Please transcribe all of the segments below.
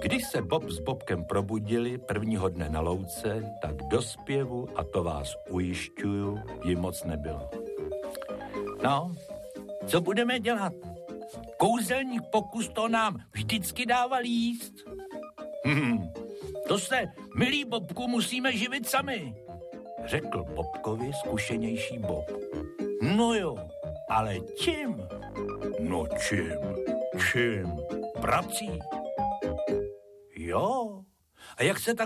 Když se Bob s Bobkem probudili prvního dne na louce, tak do zpěvu, a to vás ujišťuju, jim moc nebylo. No, co budeme dělat? Kouzelník pokus to nám vždycky dával jíst. To se, milý Bobku, musíme živit sami, řekl Bobkovi zkušenější Bob. No jo, ale čím? No čím? Prací. Jo, a jak se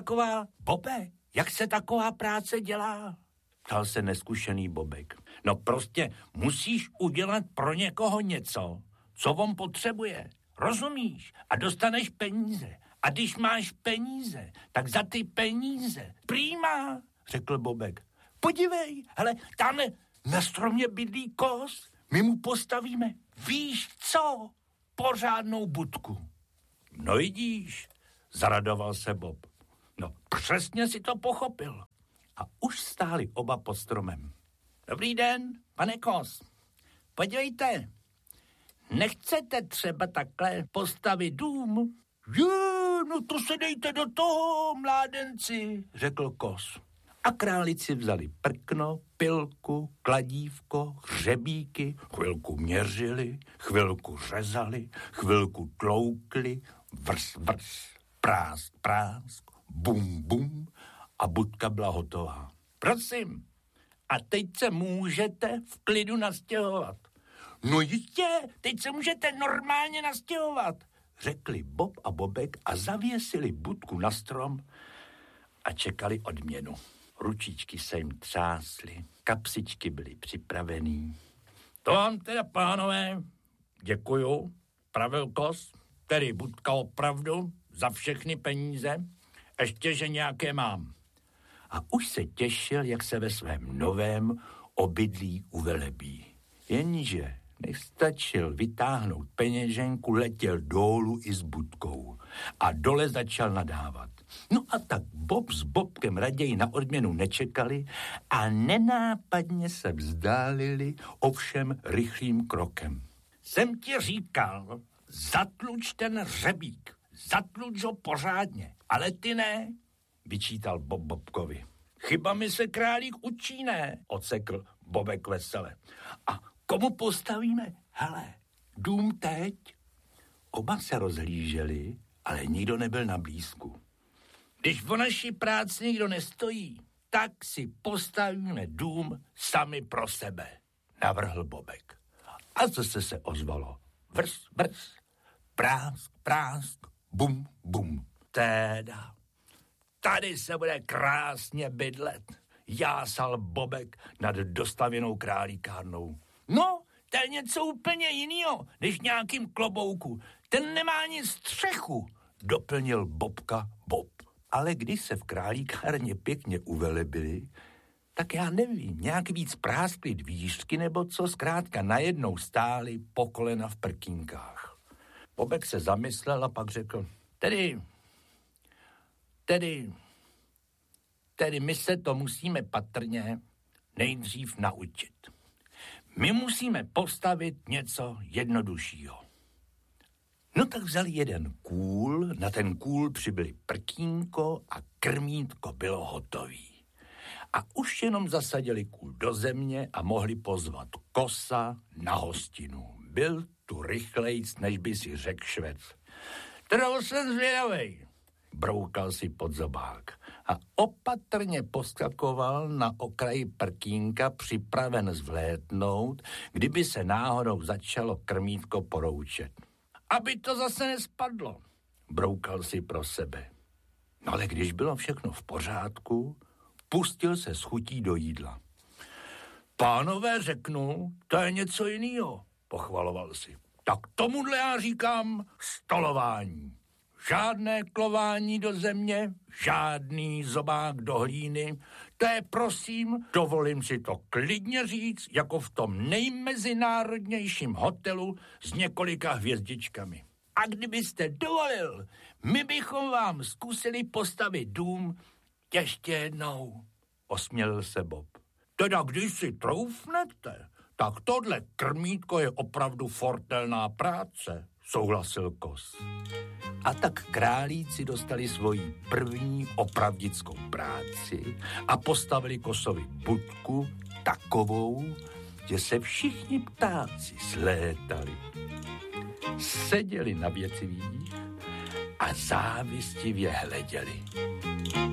taková práce dělá? Ptal se neskušený Bobek. No prostě musíš udělat pro někoho něco, co on potřebuje. Rozumíš? A dostaneš peníze. A když máš peníze, tak za ty peníze. Prýma, řekl Bobek. Podívej, hele, tamhle na stromě bydlí kos. My mu postavíme, víš co? Pořádnou budku. No vidíš, zaradoval se Bob. No přesně si to pochopil. A už stáli oba pod stromem. Dobrý den, pane Kos. Podívejte, nechcete třeba takhle postavit dům? No to se dejte do toho, mládenci, řekl Kos. A králici vzali prkno, pilku, kladívko, hřebíky, chvilku měřili, chvilku řezali, chvilku tloukli, vrs, prásk, bum, a budka byla hotová. Prosím, a teď se můžete v klidu nastěhovat. No jistě, teď se můžete normálně nastěhovat, řekli Bob a Bobek a zavěsili budku na strom a čekali odměnu. Ručičky se jim třásly, kapsičky byly připravený. To vám teda, pánové, děkuju, pravil Kos, tedy budka opravdu za všechny peníze, ještě, že nějaké mám. A už se těšil, jak se ve svém novém obydlí uvelebí. Jenže nestačil vytáhnout peněženku, letěl dolů i s budkou a dole začal nadávat. No a tak Bob s Bobkem raději na odměnu nečekali a nenápadně se vzdálili, ovšem rychlým krokem. Jsem ti říkal, zatluč ten hřebík, zatluč ho pořádně, ale ty ne, vyčítal Bob Bobkovi. Chyba mi se králík učí, ne, odsekl Bobek vesele. A komu postavíme? Hele, dům teď. Oba se rozhlíželi, ale nikdo nebyl na blízku. Když o naší práci nikdo nestojí, tak si postavíme dům sami pro sebe, navrhl Bobek. A zase se ozvalo. Vrs, prásk, bum. Teda, tady se bude krásně bydlet, jásal Bobek nad dostavěnou králíkárnou. No, to je něco úplně jinýho, než nějakým klobouku. Ten nemá ani střechu, doplnil Bobka Bob. Ale když se v králíkárně pěkně uvelebili, tak já nevím, nějak víc práskly dvířky, nebo co, zkrátka najednou stáli po kolena v prkínkách. Bobek se zamyslel a pak řekl, tedy my se to musíme patrně nejdřív naučit. My musíme postavit něco jednoduššího. No tak vzali jeden kůl, na ten kůl přibyli prkínko a krmítko bylo hotový. A už jenom zasadili kůl do země a mohli pozvat Kosa na hostinu. Byl tu rychlejc, než by si řekl Švec. Toho jsem zvědavej, broukal si pod zobák a opatrně poskakoval na okraji prkínka, připraven zvlétnout, kdyby se náhodou začalo krmítko poroučet. Aby to zase nespadlo, broukal si pro sebe. No ale když bylo všechno v pořádku, pustil se s chutí do jídla. Pánové, řeknu, to je něco jinýho, pochvaloval si. Tak tomuhle já říkám stolování. Žádné klování do země, žádný zobák do hlíny. To je, prosím, dovolím si to klidně říct, jako v tom nejmezinárodnějším hotelu s několika hvězdičkami. A kdybyste dovolil, my bychom vám zkusili postavit dům ještě jednou, osmělil se Bob. Teda když si troufnete, tak tohle krmítko je opravdu fortelná práce, souhlasil Kos. A tak králíci dostali svoji první opravdickou práci a postavili kosovi budku takovou, že se všichni ptáci slétali. Seděli na věcvích a závistivě hleděli.